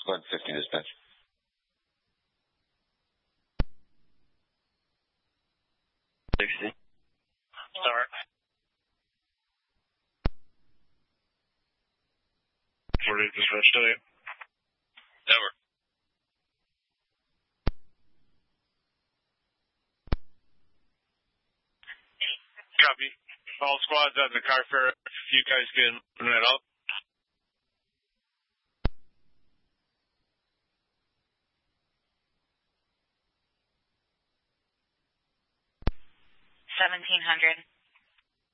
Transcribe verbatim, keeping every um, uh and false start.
Squad fifty dispatch. sixty. Start. forty dispatch, show you. Over. Copy. All squads on the car fare. You guys can run that up. seventeen hundred.